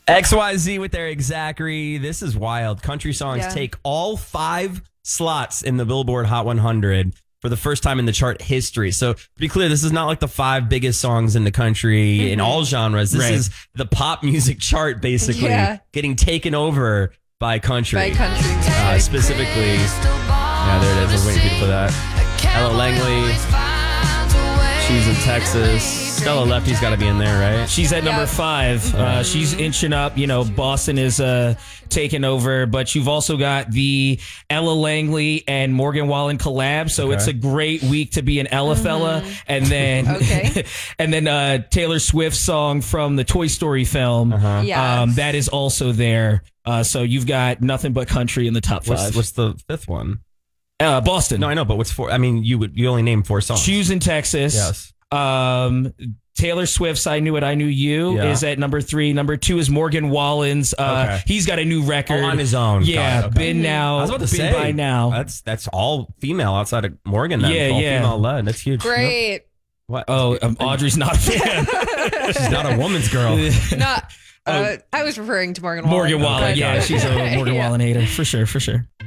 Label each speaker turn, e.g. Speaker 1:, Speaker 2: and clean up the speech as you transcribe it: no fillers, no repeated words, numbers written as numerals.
Speaker 1: XYZ with their Exactly. This is wild. Country songs take all 5 slots in the Billboard Hot 100 for the first time in the chart history. So to be clear, this is not like the 5 biggest songs in the country in all genres. This is the pop music chart basically getting taken over by country. Specifically. Yeah, there it is. I was waiting for you to play that. Ella Langley. She's in Texas. Stella Lefty's got to be in there, right?
Speaker 2: She's at number 5. She's inching up. You know, Boston is taking over, but you've also got the Ella Langley and Morgan Wallen collab. So it's a great week to be an Ella fella. And then, and then Taylor Swift's song from the Toy Story film. That is also there. So you've got nothing but country in the top 5.
Speaker 1: What's the 5th one?
Speaker 2: Boston.
Speaker 1: No, I know, but what's 4? I mean, you only name 4 songs.
Speaker 2: Shoes in Texas.
Speaker 1: Yes.
Speaker 2: Taylor Swift's I Knew It, I Knew You is at number 3. Number 2 is Morgan Wallen's. He's got a new record.
Speaker 1: On his own.
Speaker 2: Yeah. Been Now.
Speaker 1: I was about to say.
Speaker 2: By Now.
Speaker 1: That's all female outside of Morgan. All female led. That's huge.
Speaker 3: Great.
Speaker 1: What?
Speaker 2: Oh, Audrey's not a fan.
Speaker 1: She's not a woman's girl.
Speaker 3: Not. I was referring to Morgan Wallen.
Speaker 2: Morgan Wallen. Yeah, she's a Morgan Wallen hater. For sure.